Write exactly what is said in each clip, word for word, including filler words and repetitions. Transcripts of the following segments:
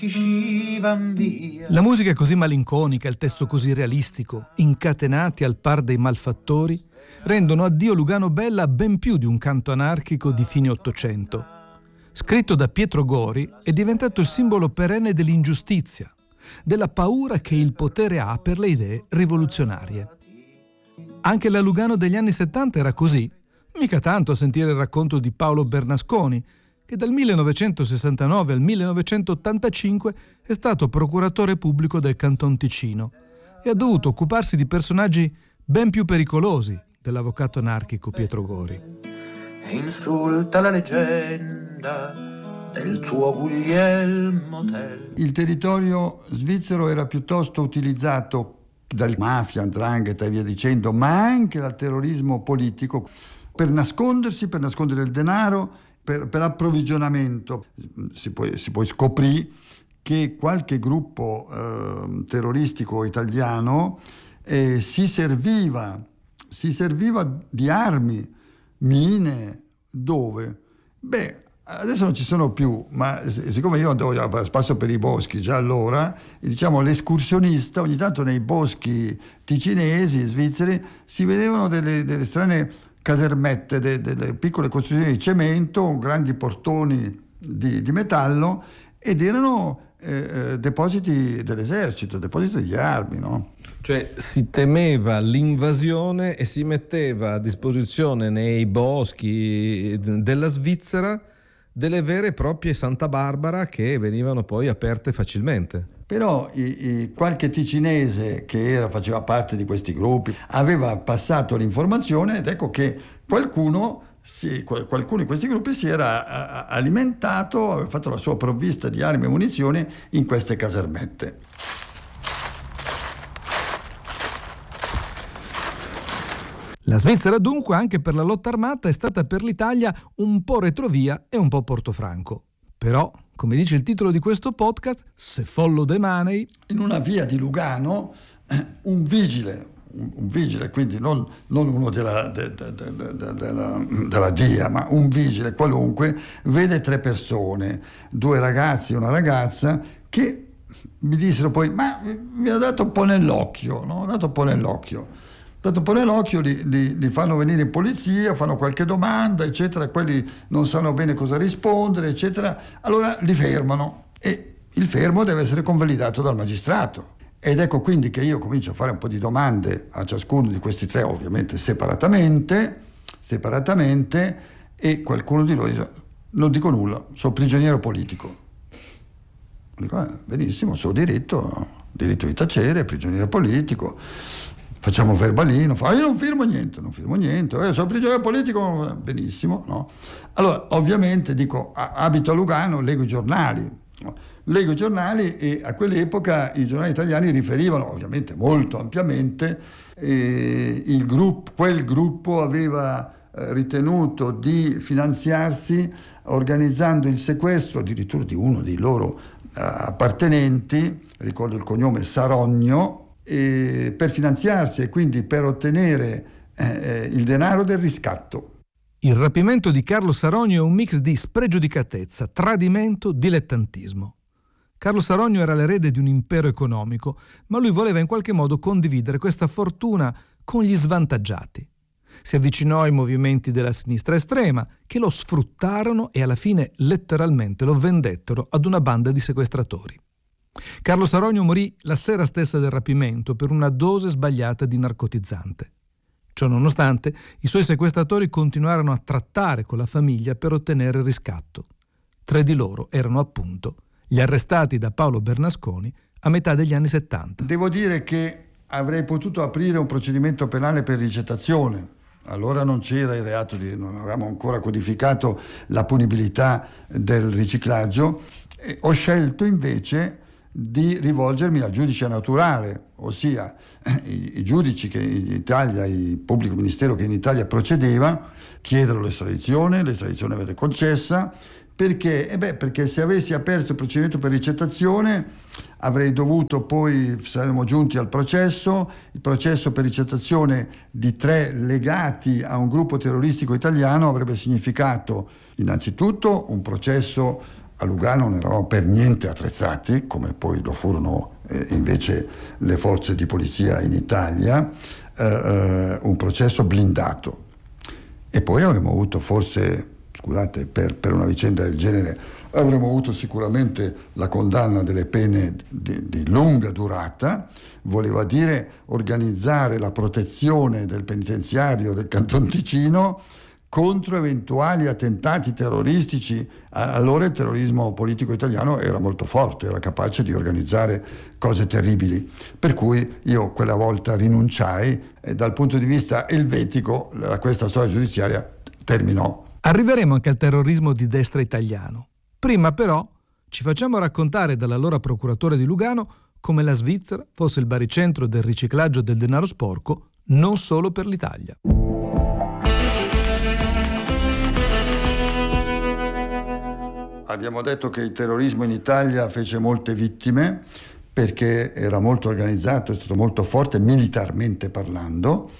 La musica è così malinconica, il testo così realistico, incatenati al par dei malfattori, rendono Addio Lugano Bella ben più di un canto anarchico di fine Ottocento. Scritto da Pietro Gori, è diventato il simbolo perenne dell'ingiustizia, della paura che il potere ha per le idee rivoluzionarie. Anche la Lugano degli anni settanta era così, mica tanto a sentire il racconto di Paolo Bernasconi, che dal millenovecentosessantanove al millenovecentottantacinque è stato procuratore pubblico del Canton Ticino e ha dovuto occuparsi di personaggi ben più pericolosi dell'avvocato anarchico Pietro Gori. E insulta la leggenda del suo Guglielmo Tell. Il territorio svizzero era piuttosto utilizzato dal mafia, 'ndrangheta e via dicendo, ma anche dal terrorismo politico per nascondersi, per nascondere il denaro, Per, per approvvigionamento. Si poi, si poi scoprì che qualche gruppo eh, terroristico italiano eh, si serviva si serviva di armi, mine, dove? Beh, adesso non ci sono più, ma siccome io andavo, passo per i boschi già allora, diciamo l'escursionista, ogni tanto nei boschi ticinesi, svizzeri, si vedevano delle, delle strane casermette, de, delle piccole costruzioni di cemento, grandi portoni di, di metallo, ed erano eh, depositi dell'esercito, depositi di armi, no? Cioè si temeva l'invasione e si metteva a disposizione nei boschi della Svizzera delle vere e proprie Santa Barbara che venivano poi aperte facilmente. Però i, i, qualche ticinese che era, faceva parte di questi gruppi aveva passato l'informazione, ed ecco che qualcuno, si, qualcuno di questi gruppi si era a, a, alimentato, aveva fatto la sua provvista di armi e munizioni in queste casermette. La Svizzera dunque anche per la lotta armata è stata per l'Italia un po' retrovia e un po' Portofranco. Però, come dice il titolo di questo podcast, se follo de manei... In una via di Lugano un vigile, un, un vigile, quindi non, non uno della, de, de, de, de, della, della D I A, ma un vigile qualunque, vede tre persone, due ragazzi e una ragazza, che mi dissero poi, ma mi ha dato un po' nell'occhio, no? Ha dato un po' nell'occhio. Dato un po' nell'occhio, li, li, li fanno venire in polizia, fanno qualche domanda, eccetera, quelli non sanno bene cosa rispondere, eccetera, allora li fermano e il fermo deve essere convalidato dal magistrato. Ed ecco quindi che io comincio a fare un po' di domande a ciascuno di questi tre, ovviamente separatamente, separatamente, e qualcuno di loro dice, non dico nulla, sono prigioniero politico. Dico, eh, benissimo, sono diritto, diritto di tacere, prigioniero politico. Facciamo verbalino, fa, io non firmo niente, non firmo niente, eh, sono prigioniero politico, benissimo, no? Allora, ovviamente, dico, abito a Lugano, leggo i giornali, no? Leggo i giornali e a quell'epoca i giornali italiani riferivano, ovviamente molto ampiamente, eh, il gruppo, quel gruppo aveva eh, ritenuto di finanziarsi organizzando il sequestro addirittura di uno dei loro eh, appartenenti, ricordo il cognome Sarogno, E per finanziarsi e quindi per ottenere eh, il denaro del riscatto. Il rapimento di Carlo Sarogno è un mix di spregiudicatezza, tradimento, dilettantismo. Carlo Sarogno era l'erede di un impero economico, ma lui voleva in qualche modo condividere questa fortuna con gli svantaggiati. Si avvicinò ai movimenti della sinistra estrema, che lo sfruttarono e alla fine letteralmente lo vendettero ad una banda di sequestratori. Carlo Sarogno morì la sera stessa del rapimento per una dose sbagliata di narcotizzante. Ciò nonostante, i suoi sequestratori continuarono a trattare con la famiglia per ottenere il riscatto. Tre di loro erano appunto gli arrestati da Paolo Bernasconi a metà degli anni settanta. Devo dire che avrei potuto aprire un procedimento penale per ricettazione. Allora non c'era il reato di, non avevamo ancora codificato la punibilità del riciclaggio. E ho scelto invece di rivolgermi al giudice naturale, ossia i, i giudici che in Italia, il pubblico ministero che in Italia procedeva, chiedero l'estradizione, l'estradizione venne concessa, perché? Eh beh, perché se avessi aperto il procedimento per ricettazione avrei dovuto poi, saremmo giunti al processo, il processo per ricettazione di tre legati a un gruppo terroristico italiano avrebbe significato innanzitutto un processo a Lugano non eravamo per niente attrezzati, come poi lo furono eh, invece le forze di polizia in Italia, eh, eh, un processo blindato. E poi avremmo avuto forse, scusate, per, per una vicenda del genere, avremmo avuto sicuramente la condanna delle pene di, di lunga durata, voleva dire organizzare la protezione del penitenziario del Canton Ticino contro eventuali attentati terroristici. Allora il terrorismo politico italiano era molto forte, era capace di organizzare cose terribili, per cui io quella volta rinunciai e dal punto di vista elvetico questa storia giudiziaria terminò. Arriveremo anche al terrorismo di destra italiano. Prima però ci facciamo raccontare dall'allora procuratore di Lugano come la Svizzera fosse il baricentro del riciclaggio del denaro sporco non solo per l'Italia. Abbiamo detto che il terrorismo in Italia fece molte vittime perché era molto organizzato, è stato molto forte militarmente parlando.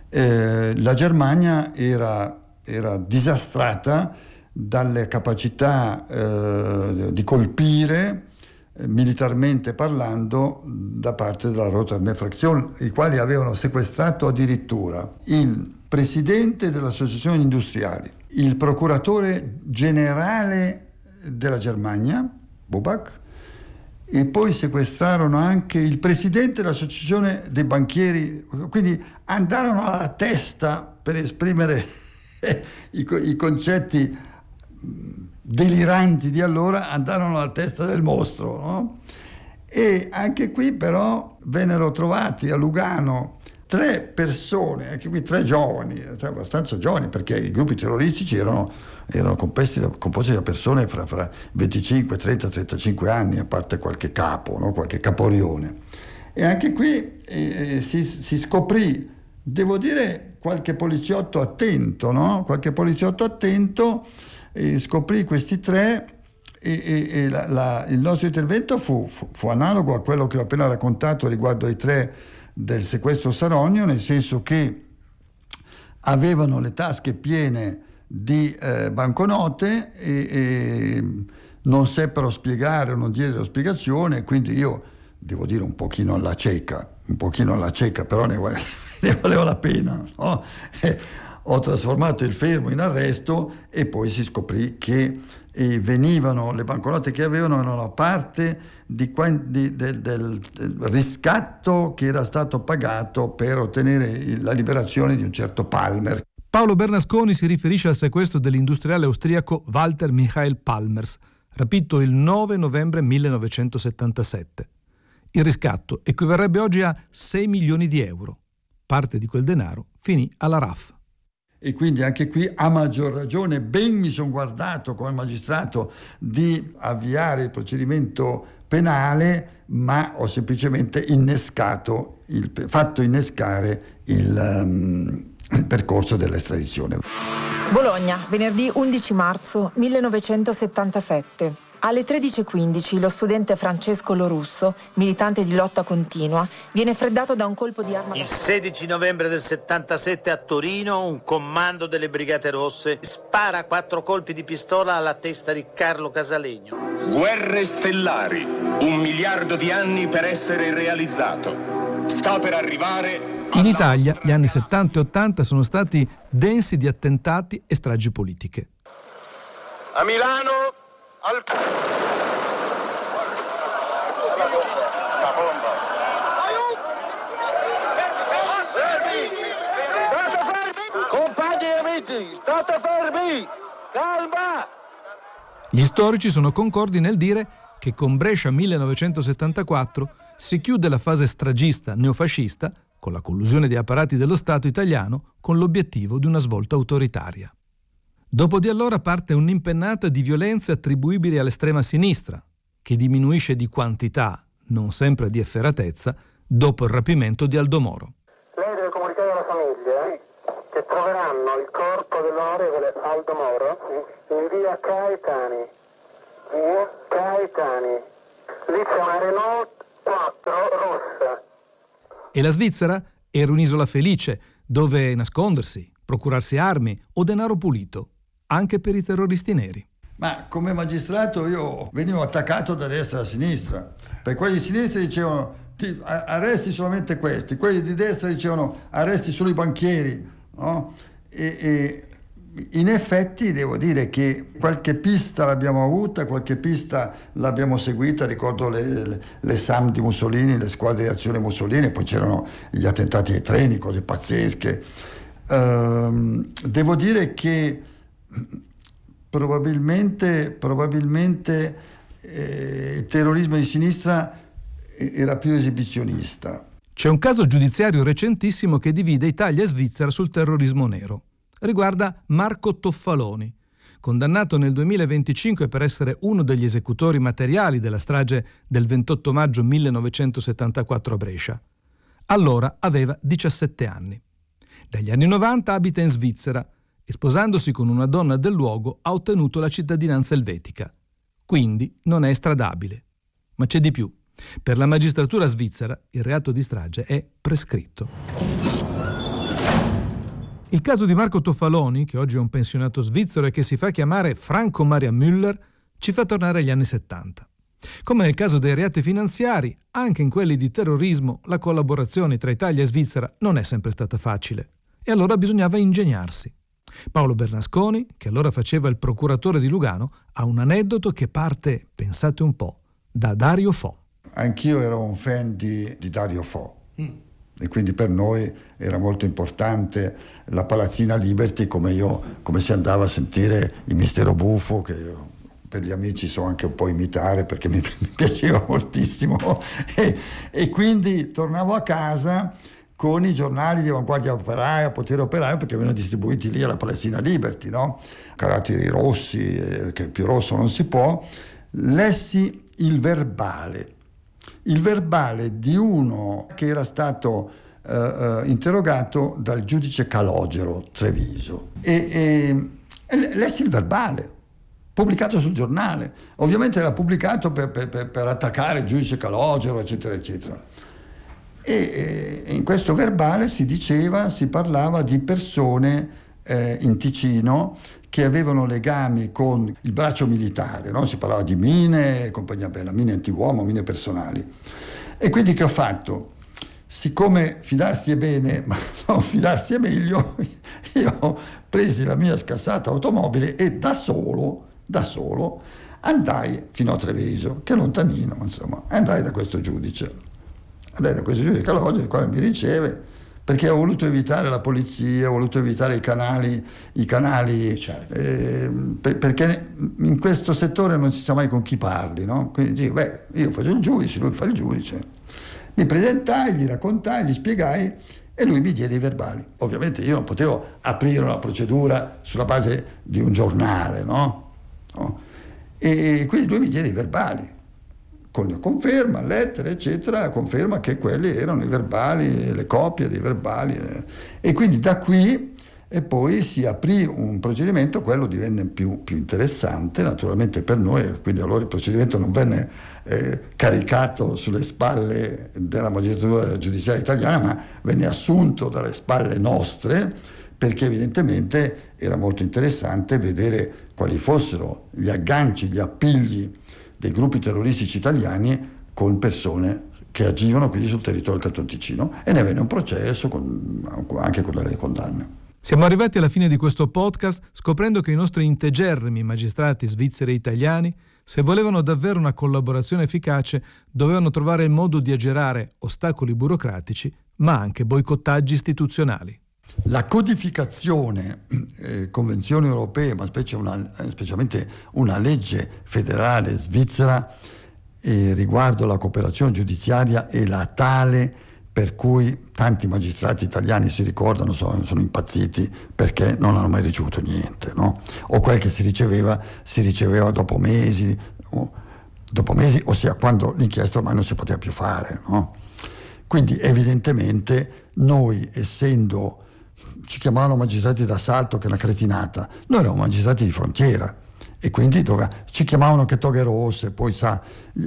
Eh, la Germania era, era disastrata dalle capacità eh, di colpire eh, militarmente parlando da parte della Rote Armee Fraktion, i quali avevano sequestrato addirittura il presidente dell'Associazione Industriali, il procuratore generale della Germania, Bubak, e poi sequestrarono anche il presidente dell'Associazione dei banchieri, quindi andarono alla testa per esprimere i, i concetti deliranti di allora, andarono alla testa del mostro, no? E anche qui però vennero trovati a Lugano tre persone, anche qui tre giovani, abbastanza giovani, perché i gruppi terroristici erano, erano composti, da, composti da persone fra, fra venticinque, trenta, trentacinque anni, a parte qualche capo, no? Qualche caporione. E anche qui eh, si, si scoprì, devo dire, qualche poliziotto attento, no? Qualche poliziotto attento eh, scoprì questi tre e, e, e la, la, il nostro intervento fu, fu, fu analogo a quello che ho appena raccontato riguardo ai tre del sequestro Saronio, nel senso che avevano le tasche piene di eh, banconote e, e non seppero spiegare o non diedero spiegazione, quindi io devo dire un pochino alla cieca, un pochino alla cieca, però ne, ne valeva la pena, no? E ho trasformato il fermo in arresto e poi si scoprì che eh, venivano, le banconote che avevano erano la parte di, di, del, del, del riscatto che era stato pagato per ottenere la liberazione di un certo Palmer. Paolo Bernasconi si riferisce al sequestro dell'industriale austriaco Walter Michael Palmers, rapito il nove novembre millenovecentosettantasette. Il riscatto equivarrebbe oggi a sei milioni di euro. Parte di quel denaro finì alla R A F. E quindi anche qui a maggior ragione ben mi sono guardato come magistrato di avviare il procedimento penale, ma ho semplicemente innescato, il, fatto innescare il, um, il percorso dell'estradizione. Bologna, venerdì undici marzo millenovecentosettantasette. Alle tredici e quindici lo studente Francesco Lorusso, militante di lotta continua, viene freddato da un colpo di arma. Il sedici novembre del settantasette a Torino un comando delle Brigate Rosse spara quattro colpi di pistola alla testa di Carlo Casalegno. Guerre stellari, un miliardo di anni per essere realizzato. Sta per arrivare. In Italia gli anni settanta e ottanta sono stati densi di attentati e stragi politiche. A Milano al compagni e amici, state fermi, calma. Gli storici sono concordi nel dire che con Brescia millenovecentosettantaquattro si chiude la fase stragista neofascista con la collusione di apparati dello Stato italiano con l'obiettivo di una svolta autoritaria. Dopo di allora parte un'impennata di violenze attribuibili all'estrema sinistra, che diminuisce di quantità, non sempre di efferatezza, dopo il rapimento di Aldo Moro. Lei deve comunicare alla famiglia che troveranno il corpo dell'onorevole Aldo Moro in via Caetani. Via Caetani. Lì c'è una Renault quattro rossa. E la Svizzera era un'isola felice, dove nascondersi, procurarsi armi o denaro pulito, anche per i terroristi neri. Ma come magistrato io venivo attaccato da destra e da sinistra, per quelli di sinistra dicevano ti, arresti solamente questi, quelli di destra dicevano arresti solo i banchieri, no? E, e in effetti devo dire che qualche pista l'abbiamo avuta, qualche pista l'abbiamo seguita, ricordo le, le, le S A M di Mussolini, le squadre di azione Mussolini, poi c'erano gli attentati ai treni, cose pazzesche. Ehm, devo dire che probabilmente, probabilmente eh, il terrorismo di sinistra era più esibizionista. C'è un caso giudiziario recentissimo che divide Italia e Svizzera sul terrorismo nero. Riguarda Marco Toffaloni, condannato nel duemilaventicinque per essere uno degli esecutori materiali della strage del ventotto maggio millenovecentosettantaquattro a Brescia. Allora aveva diciassette anni. Dagli anni novanta abita in Svizzera e, sposandosi con una donna del luogo, ha ottenuto la cittadinanza elvetica. Quindi non è estradabile. Ma c'è di più. Per la magistratura svizzera il reato di strage è prescritto. Il caso di Marco Toffaloni, che oggi è un pensionato svizzero e che si fa chiamare Franco Maria Müller, ci fa tornare agli anni settanta. Come nel caso dei reati finanziari, anche in quelli di terrorismo la collaborazione tra Italia e Svizzera non è sempre stata facile. E allora bisognava ingegnarsi. Paolo Bernasconi, che allora faceva il procuratore di Lugano, ha un aneddoto che parte, pensate un po', da Dario Fo. Anch'io ero un fan di, di Dario Fo. Mm. E quindi per noi era molto importante la Palazzina Liberty, come io, come si andava a sentire il Mistero Buffo, che io, per gli amici so anche un po' imitare perché mi, mi piaceva moltissimo, e, e quindi tornavo a casa con i giornali di Avanguardia Operaia, Potere Operaio, perché venivano distribuiti lì alla Palazzina Liberty, no? Caratteri rossi, eh, che più rosso non si può. Lessi il verbale. Il verbale di uno che era stato uh, uh, interrogato dal giudice Calogero Treviso e, e, e lessi il verbale pubblicato sul giornale. Ovviamente era pubblicato per, per, per attaccare il giudice Calogero, eccetera eccetera, e, e in questo verbale si diceva, si parlava di persone eh, in Ticino che avevano legami con il braccio militare, no? Si parlava di mine, compagnia bella, mine antiuomo, mine personali. E quindi che ho fatto? Siccome fidarsi è bene, ma non fidarsi è meglio, io ho preso la mia scassata automobile e da solo, da solo, andai fino a Treviso, che è lontanino, ma insomma, andai da questo giudice. Andai da questo giudice Calogero, il quale mi riceve, perché ho voluto evitare la polizia, ho voluto evitare i canali, i canali certo. eh, per, perché in questo settore non si sa mai con chi parli, no? Quindi dico, beh, io faccio il giudice, lui fa il giudice. Mi presentai, gli raccontai, gli spiegai e lui mi diede i verbali. Ovviamente io non potevo aprire una procedura sulla base di un giornale, no? no? E quindi lui mi diede i verbali. Con la conferma, lettere, eccetera, conferma che quelli erano i verbali, le copie dei verbali. E quindi da qui e poi si aprì un procedimento, quello divenne più, più interessante naturalmente per noi, quindi allora il procedimento non venne eh, caricato sulle spalle della magistratura giudiziaria italiana, ma venne assunto dalle spalle nostre, perché evidentemente era molto interessante vedere quali fossero gli agganci, gli appigli dei gruppi terroristici italiani con persone che agivano quindi sul territorio del Canton Ticino, e ne venne un processo con, anche con delle condanne. Siamo arrivati alla fine di questo podcast scoprendo che i nostri integerrimi magistrati svizzeri e italiani, se volevano davvero una collaborazione efficace, dovevano trovare il modo di aggirare ostacoli burocratici, ma anche boicottaggi istituzionali. La codificazione, eh, convenzioni europee, ma specie una, specialmente una legge federale svizzera eh, riguardo la cooperazione giudiziaria è la tale per cui tanti magistrati italiani si ricordano, sono, sono impazziti perché non hanno mai ricevuto niente, no? O quel che si riceveva, si riceveva dopo mesi, o, dopo mesi, ossia quando l'inchiesta ormai non si poteva più fare, no? Quindi evidentemente noi, essendo, ci chiamavano magistrati d'assalto, che è una cretinata, noi eravamo magistrati di frontiera, e quindi dove ci chiamavano che toghe rosse, poi sa,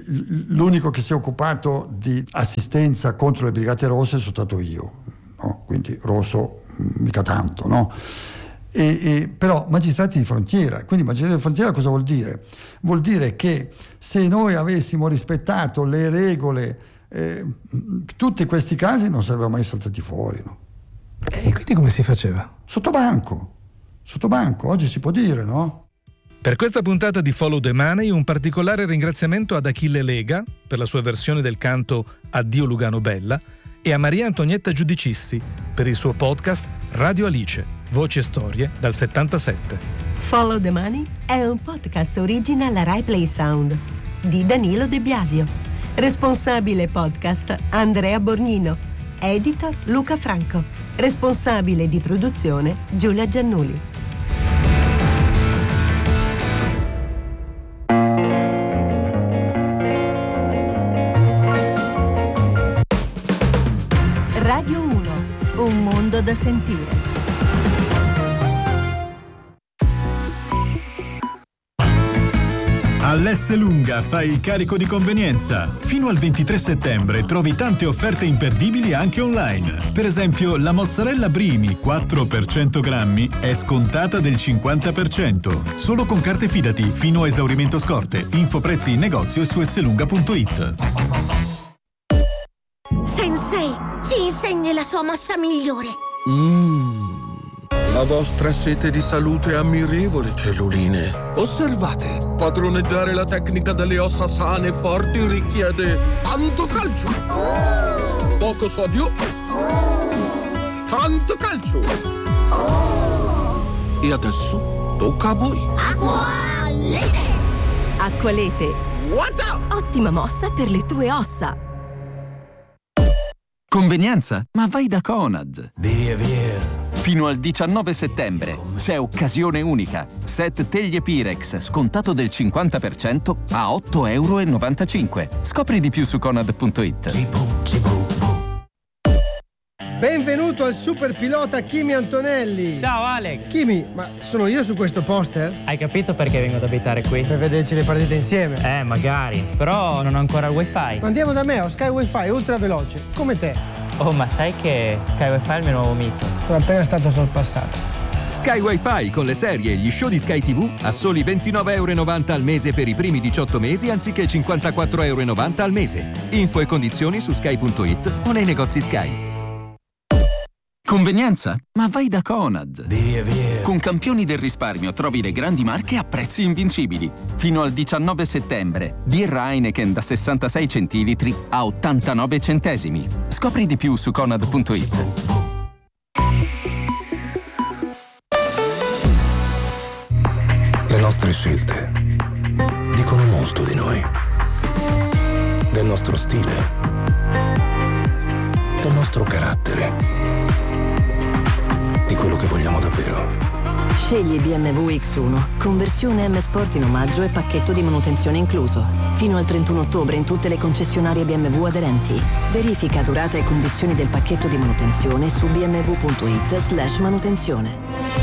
l'unico che si è occupato di assistenza contro le brigate rosse sono stato io, no? Quindi rosso mica tanto, no? E, e, però magistrati di frontiera. Quindi magistrati di frontiera cosa vuol dire? Vuol dire che se noi avessimo rispettato le regole, eh, tutti questi casi non sarebbero mai saltati fuori, no? E quindi come si faceva? Sotto banco, sotto banco, oggi si può dire, no? Per questa puntata di Follow the Money un particolare ringraziamento ad Achille Lega per la sua versione del canto Addio Lugano Bella e a Maria Antonietta Giudicissi per il suo podcast Radio Alice, Voci e Storie dal settantasette. Follow the Money è un podcast original Rai Play Sound di Danilo De Biasio. Responsabile podcast Andrea Borgnino. Editor Luca Franco. Responsabile di produzione Giulia Giannuli. Radio uno, un mondo da sentire. All'Esselunga fai il carico di convenienza. Fino al ventitré settembre trovi tante offerte imperdibili anche online. Per esempio, la mozzarella Brimi quattro per cento grammi è scontata del cinquanta per cento. Solo con carte Fidati fino a esaurimento scorte. Info prezzi in negozio e su esselunga punto it. Sensei, ci insegni la sua mossa migliore. Mmm, la vostra sete di salute è ammirevole, celluline. Osservate, padroneggiare la tecnica delle ossa sane e forti richiede tanto calcio, poco sodio, tanto calcio. E adesso tocca a voi. Acqualete! Acqualete. What? Ottima mossa per le tue ossa. Convenienza? Ma vai da Conad. Via, via. Fino al diciannove settembre c'è occasione unica. Set teglie Pirex scontato del cinquanta per cento a otto e novantacinque euro. Scopri di più su conad punto it. Benvenuto al super pilota Kimi Antonelli. Ciao Alex. Kimi, ma sono io su questo poster? Hai capito perché vengo ad abitare qui? Per vederci le partite insieme. Eh, magari. Però non ho ancora il wifi. Andiamo da me, ho Sky Wi-Fi ultra veloce, come te. Oh, ma sai che Sky Wi-Fi è il mio nuovo mito? Sono appena stato sorpassato. Sky Wi-Fi con le serie e gli show di Sky tivù a soli ventinove e novanta euro al mese per i primi diciotto mesi anziché cinquantaquattro e novanta euro al mese. Info e condizioni su sky punto it o nei negozi Sky. Convenienza? Ma vai da Conad. Via, via. Con campioni del risparmio trovi le grandi marche a prezzi invincibili. Fino al diciannove settembre. Birra Heineken da sessantasei centilitri a ottantanove centesimi. Scopri di più su conad punto it. Le nostre scelte dicono molto di noi. Del nostro stile. Del nostro carattere. Di quello che vogliamo davvero. Scegli B M W X uno, conversione M Sport in omaggio e pacchetto di manutenzione incluso. Fino al trentuno ottobre in tutte le concessionarie B M W aderenti. Verifica durata e condizioni del pacchetto di manutenzione su b m w punto it slash manutenzione.